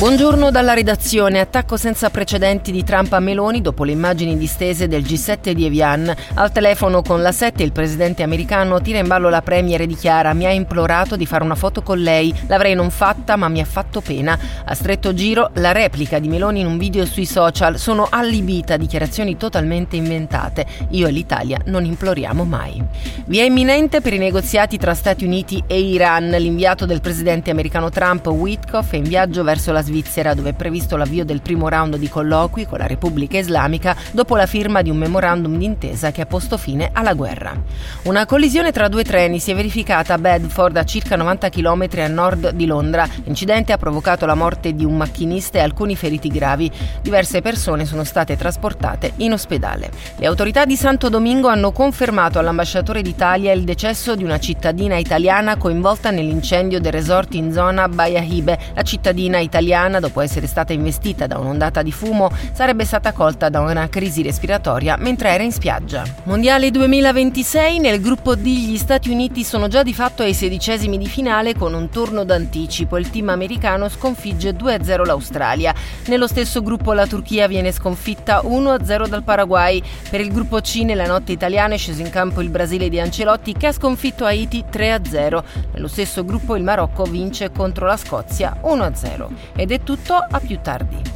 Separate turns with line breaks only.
Buongiorno dalla redazione. Attacco senza precedenti di Trump a Meloni dopo le immagini distese del G7 di Evian. Al telefono con la 7 il presidente americano tira in ballo la premier e dichiara: mi ha implorato di fare una foto con lei, l'avrei non fatta ma mi ha fatto pena. A stretto giro la replica di Meloni in un video sui social: sono allibita, dichiarazioni totalmente inventate, io e l'Italia non imploriamo mai. Via imminente per i negoziati tra Stati Uniti e Iran. L'inviato del presidente americano Trump, Witkoff, è in viaggio verso la Svizzera, dove è previsto l'avvio del primo round di colloqui con la Repubblica Islamica dopo la firma di un memorandum d'intesa che ha posto fine alla guerra. Una collisione tra due treni si è verificata a Bedford, a circa 90 km a nord di Londra. L'incidente ha provocato la morte di un macchinista e alcuni feriti gravi. Diverse persone sono state trasportate in ospedale. Le autorità di Santo Domingo hanno confermato all'ambasciatore d'Italia il decesso di una cittadina italiana coinvolta nell'incendio del resort in zona Baia Hibe. La cittadina italiana, dopo essere stata investita da un'ondata di fumo, sarebbe stata colta da una crisi respiratoria mentre era in spiaggia. Mondiale 2026, nel gruppo D gli Stati Uniti sono già di fatto ai 16esimi di finale con un turno d'anticipo. Il team americano sconfigge 2-0 l'Australia. Nello stesso gruppo la Turchia viene sconfitta 1-0 dal Paraguay. Per il gruppo C nella notte italiana è sceso in campo il Brasile di Ancelotti, che ha sconfitto Haiti 3-0. Nello stesso gruppo il Marocco vince contro la Scozia 1-0. Ed è tutto, a più tardi.